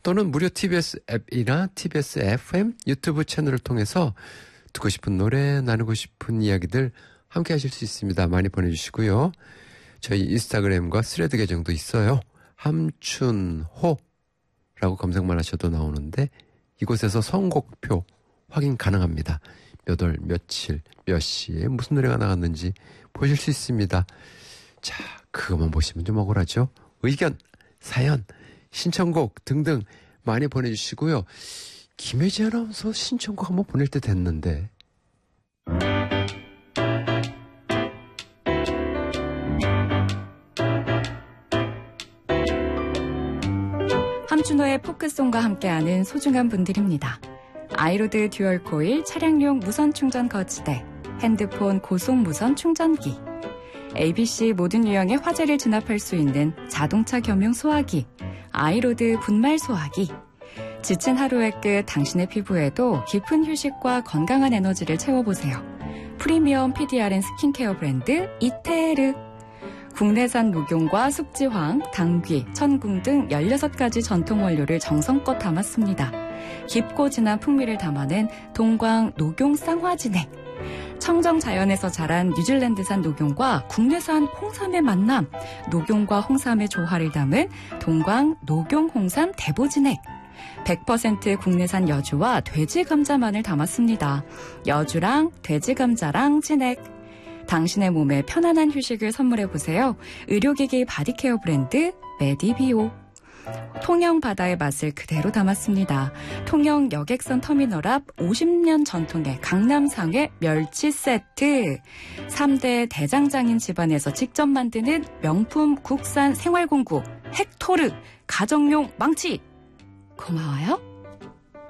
또는 무료 TBS 앱이나 TBS FM 유튜브 채널을 통해서 듣고 싶은 노래, 나누고 싶은 이야기들 함께 하실 수 있습니다. 많이 보내주시고요. 저희 인스타그램과 스레드 계정도 있어요. 함춘호라고 검색만 하셔도 나오는데 이곳에서 선곡표 확인 가능합니다. 몇 월, 며칠, 몇 시에 무슨 노래가 나갔는지 보실 수 있습니다. 자, 그것만 보시면 좀 억울하죠? 의견, 사연, 신청곡 등등 많이 보내주시고요. 김혜지 아나운서 신청곡 한번 보낼 때 됐는데. 함춘호의 포크송과 함께하는 소중한 분들입니다. 아이로드 듀얼 코일 차량용 무선 충전 거치대, 핸드폰 고속 무선 충전기, ABC 모든 유형의 화재를 진압할 수 있는 자동차 겸용 소화기, 아이로드 분말 소화기, 지친 하루의 끝 당신의 피부에도 깊은 휴식과 건강한 에너지를 채워보세요. 프리미엄 PDRN 스킨케어 브랜드 이테르, 국내산 녹용과 숙지황, 당귀, 천궁 등 16가지 전통 원료를 정성껏 담았습니다. 깊고 진한 풍미를 담아낸 동광 녹용 쌍화진액, 청정 자연에서 자란 뉴질랜드산 녹용과 국내산 홍삼의 만남, 녹용과 홍삼의 조화를 담은 동광 녹용 홍삼 대보진액, 100% 국내산 여주와 돼지 감자만을 담았습니다. 여주랑 돼지 감자랑 진액, 당신의 몸에 편안한 휴식을 선물해보세요. 의료기기 바디케어 브랜드 메디비오, 통영 바다의 맛을 그대로 담았습니다. 통영 여객선 터미널 앞 50년 전통의 강남상회 멸치 세트, 3대 대장장인 집안에서 직접 만드는 명품 국산 생활공구 헥토르 가정용 망치. 고마워요.